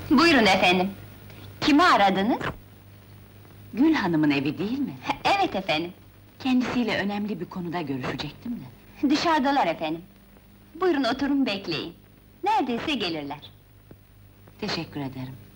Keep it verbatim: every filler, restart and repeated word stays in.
Buyurun efendim. Kimi aradınız? Gül Hanım'ın evi değil mi? Evet efendim. Kendisiyle önemli bir konuda görüşecektim de. Dışarıdalar efendim. Buyurun oturun bekleyin. Neredeyse gelirler. Teşekkür ederim.